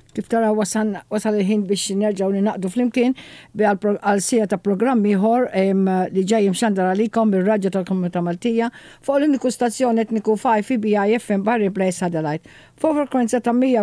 Kif tara wasal il-ħin biex nerġaw ninaqdu flimkien għal sija ta' programmi ieħor li ġej mxandar għalikom bir-Radju tal-Komunità Maltija fuq l-uniku stazzjon etniku 5 BIFM Barry Place Satellite. Fuq frekwenza ta'